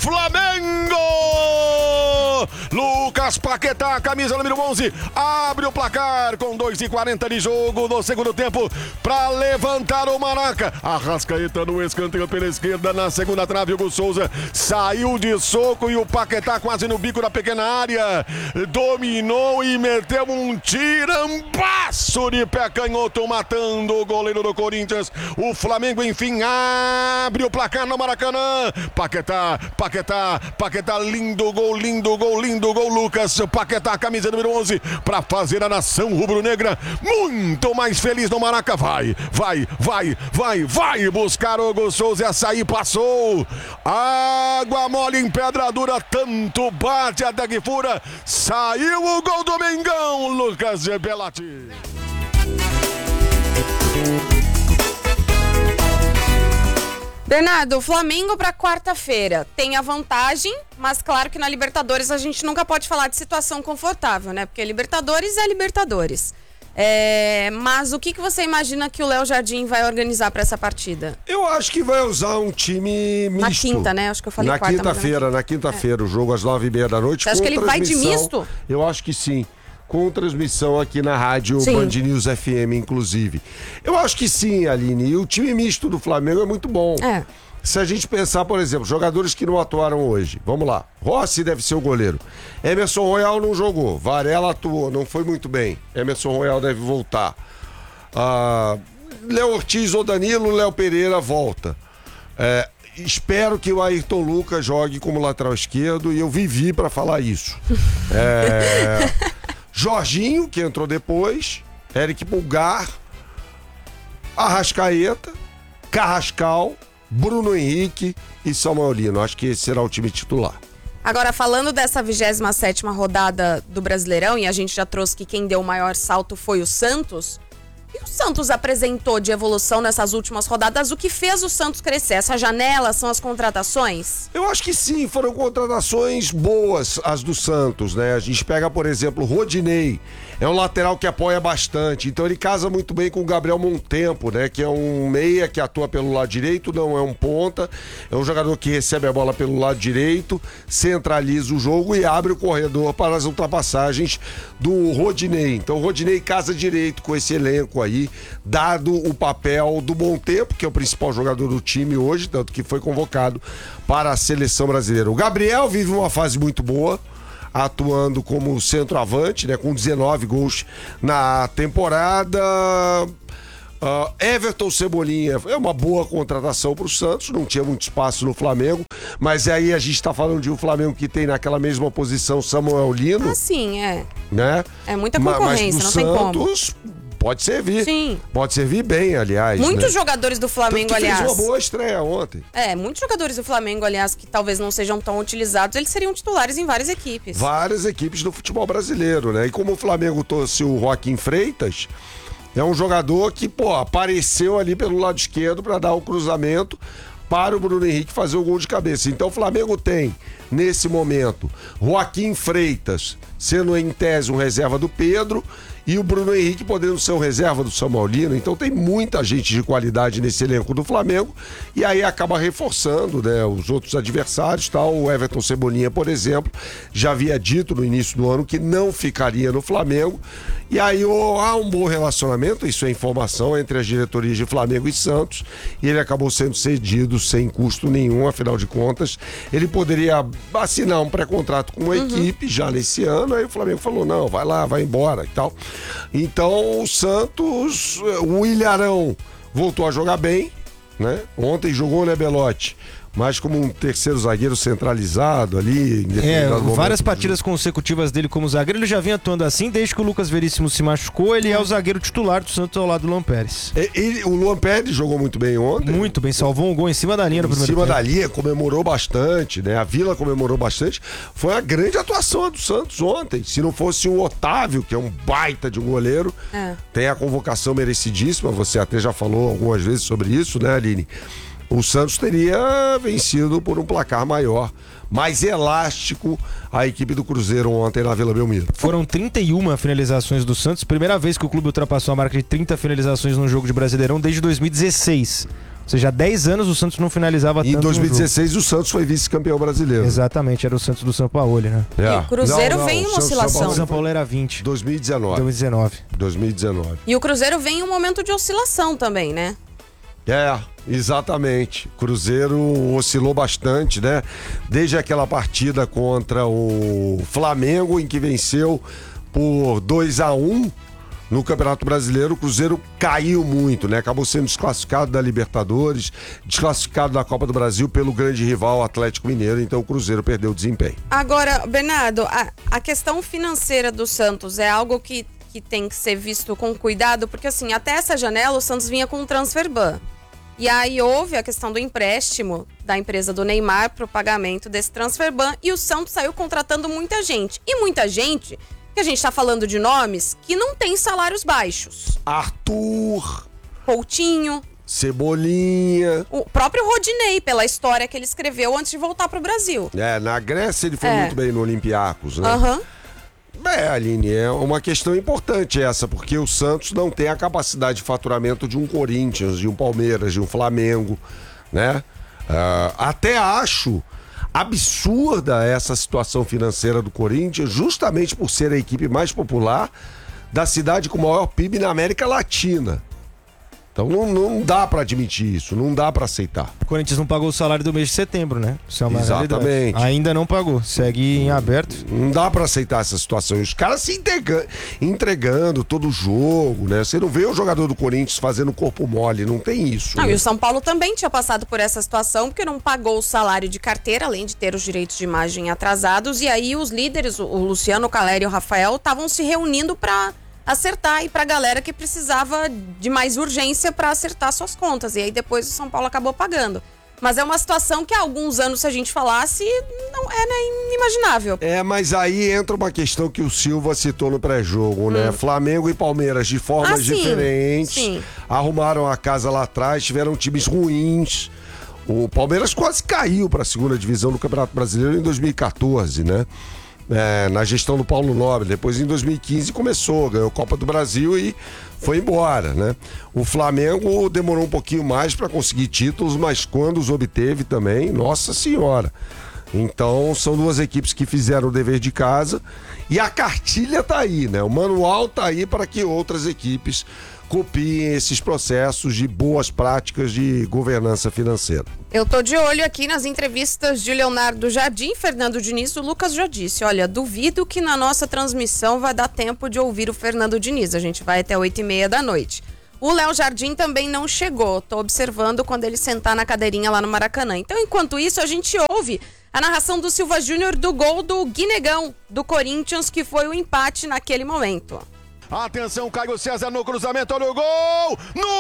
Flamengo! Lucas Paquetá, camisa número 11, abre o placar com 2:40 de jogo no segundo tempo para levantar o Maraca. Arrascaeta no escanteio pela esquerda, na segunda trave, Hugo Souza saiu de soco e o Paquetá quase no bico da pequena área, dominou e meteu um tirambaço de pé canhoto, matando o goleiro do Corinthians. O Flamengo, enfim, abre o placar no Maracanã. Paquetá, lindo gol, Lucas Paquetá, camisa número 11, para fazer a nação rubro-negra muito mais feliz no Maraca. Vai buscar o Hugo Souza, açaí passou, água mole em pedra dura, tanto bate até que fura, saiu o gol do Mengão, Lucas Gebelati. Bernardo, o Flamengo para quarta-feira tem a vantagem, mas claro que na Libertadores a gente nunca pode falar de situação confortável, né? Porque Libertadores é Libertadores. Mas o que você imagina que o Léo Jardim vai organizar para essa partida? Eu acho que vai usar um time misto. Na quinta, né? Acho que eu falei quarta. Na quinta-feira, o jogo às 9:30 da noite. Você acha que ele vai de misto? Eu acho que sim. Com transmissão aqui na rádio Band News FM, inclusive. Eu acho que sim, Aline. E o time misto do Flamengo é muito bom. Se a gente pensar, por exemplo, jogadores que não atuaram hoje. Vamos lá. Rossi deve ser o goleiro. Emerson Royal não jogou. Varela atuou, não foi muito bem. Emerson Royal deve voltar. Léo Ortiz ou Danilo, Léo Pereira volta. Espero que o Ayrton Lucas jogue como lateral esquerdo e eu vivi para falar isso. Jorginho, que entrou depois, Eric Pulgar, Arrascaeta, Carrascal, Bruno Henrique e Samuel Lino. Acho que esse será o time titular. Agora, falando dessa 27ª rodada do Brasileirão, e a gente já trouxe que quem deu o maior salto foi o Santos. O que o Santos apresentou de evolução nessas últimas rodadas? O que fez o Santos crescer? Essa janela são as contratações? Eu acho que sim, foram contratações boas as do Santos, né? A gente pega, por exemplo, o Rodinei, é um lateral que apoia bastante, então ele casa muito bem com o Gabriel Montempo, né? Que é um meia que atua pelo lado direito, não é um ponta, é um jogador que recebe a bola pelo lado direito, centraliza o jogo e abre o corredor para as ultrapassagens do Rodinei. Então o Rodinei casa direito com esse elenco aí, dado o papel do Montempo, que é o principal jogador do time hoje, tanto que foi convocado para a seleção brasileira. O Gabriel vive uma fase muito boa, atuando como centroavante, né, com 19 gols na temporada. Everton Cebolinha é uma boa contratação para o Santos, não tinha muito espaço no Flamengo, mas aí a gente está falando de um Flamengo que tem naquela mesma posição Samuel Lino. Sim, né? É muita concorrência, mas não Santos, tem como. Pode servir. Sim. Pode servir bem, aliás. Muitos jogadores do Flamengo, aliás. Fez uma boa estreia ontem. Muitos jogadores do Flamengo, aliás, que talvez não sejam tão utilizados, eles seriam titulares em várias equipes. Várias equipes do futebol brasileiro, né? E como o Flamengo trouxe o Joaquim Freitas, é um jogador que, apareceu ali pelo lado esquerdo para dar o cruzamento para o Bruno Henrique fazer o gol de cabeça. Então o Flamengo tem, nesse momento, Joaquim Freitas sendo em tese um reserva do Pedro e o Bruno Henrique podendo ser um reserva do Samuel Lino. Então tem muita gente de qualidade nesse elenco do Flamengo e aí acaba reforçando, né, os outros adversários, tal. O Everton Cebolinha, por exemplo, já havia dito no início do ano que não ficaria no Flamengo e aí há um bom relacionamento, isso é informação, entre as diretorias de Flamengo e Santos, e ele acabou sendo cedido sem custo nenhum, afinal de contas ele poderia assinar um pré-contrato com a equipe já nesse ano, aí o Flamengo falou, não, vai lá, vai embora e tal. Então o Santos, o Ilharão voltou a jogar bem, né? Ontem jogou, né, Belotti? Mas como um terceiro zagueiro centralizado ali. Várias partidas consecutivas dele como zagueiro, ele já vinha atuando assim desde que o Lucas Veríssimo se machucou, ele é o zagueiro titular do Santos ao lado do Luan Pérez. O Luan Pérez jogou muito bem ontem. Muito bem, salvou um gol em cima da linha no primeiro tempo. Em cima da linha, comemorou bastante, né? A Vila comemorou bastante. Foi a grande atuação do Santos ontem. Se não fosse o Otávio, que é um baita de um goleiro, tem a convocação merecidíssima, você até já falou algumas vezes sobre isso, né, Aline? O Santos teria vencido por um placar maior, mais elástico, a equipe do Cruzeiro ontem na Vila Belmiro. Foram 31 finalizações do Santos, primeira vez que o clube ultrapassou a marca de 30 finalizações num jogo de Brasileirão desde 2016. Ou seja, há 10 anos o Santos não finalizava Em tanto 2016 o Santos foi vice-campeão brasileiro. Exatamente, era o Santos do Sampaoli, né? E o Cruzeiro vem em uma Santos oscilação. O São Paulo era 20. 2019. 2019. E o Cruzeiro vem em um momento de oscilação também, né? Exatamente. Cruzeiro oscilou bastante, né? Desde aquela partida contra o Flamengo, em que venceu por 2-1 no Campeonato Brasileiro, o Cruzeiro caiu muito, né? Acabou sendo desclassificado da Libertadores, desclassificado da Copa do Brasil pelo grande rival Atlético Mineiro, então o Cruzeiro perdeu o desempenho. Agora, Bernardo, a questão financeira do Santos é algo que tem que ser visto com cuidado, porque assim, até essa janela o Santos vinha com um transfer ban. E aí houve a questão do empréstimo da empresa do Neymar para o pagamento desse transfer ban e o Santos saiu contratando muita gente. E muita gente, que a gente está falando de nomes, que não tem salários baixos. Arthur, Coutinho, Cebolinha. o próprio Rodinei, pela história que ele escreveu antes de voltar para o Brasil. Na Grécia ele foi muito bem no Olympiacos, né? Aham. Aline, é uma questão importante essa, porque o Santos não tem a capacidade de faturamento de um Corinthians, de um Palmeiras, de um Flamengo, né? Até acho absurda essa situação financeira do Corinthians, justamente por ser a equipe mais popular da cidade com o maior PIB na América Latina. Então não dá pra admitir isso, não dá pra aceitar. O Corinthians não pagou o salário do mês de setembro, né? Isso é uma Exatamente. realidade. Ainda não pagou, segue em aberto. Não dá pra aceitar essa situação. E os caras se entregando todo jogo, né? Você não vê o jogador do Corinthians fazendo corpo mole, não tem isso. Não, né? e o São Paulo também tinha passado por essa situação, porque não pagou o salário de carteira, além de ter os direitos de imagem atrasados. E aí os líderes, o Luciano, o Caleri e o Rafael, estavam se reunindo para acertar e pra galera que precisava de mais urgência para acertar suas contas. E aí depois o São Paulo acabou pagando. Mas é uma situação que há alguns anos, se a gente falasse, não era inimaginável. Mas aí entra uma questão que o Silva citou no pré-jogo, né? Flamengo e Palmeiras, de formas diferentes, sim. arrumaram a casa lá atrás, tiveram times ruins. O Palmeiras quase caiu para a segunda divisão do Campeonato Brasileiro em 2014, né? Na gestão do Paulo Nobre. Depois, em 2015, começou, ganhou a Copa do Brasil e foi embora, né? O Flamengo demorou um pouquinho mais para conseguir títulos, mas quando os obteve também, nossa senhora. Então, são duas equipes que fizeram o dever de casa e a cartilha tá aí, né? O manual tá aí para que outras equipes copiem esses processos de boas práticas de governança financeira. Eu tô de olho aqui nas entrevistas de Leonardo Jardim, Fernando Diniz. O Lucas já disse, olha, duvido que na nossa transmissão vai dar tempo de ouvir o Fernando Diniz. A gente vai até 8h30 da noite. O Léo Jardim também não chegou. Tô observando quando ele sentar na cadeirinha lá no Maracanã. Então, enquanto isso, a gente ouve a narração do Silva Júnior do gol do Guinegão, do Corinthians, que foi o empate naquele momento. Atenção, Caio César no cruzamento, olha o gol! No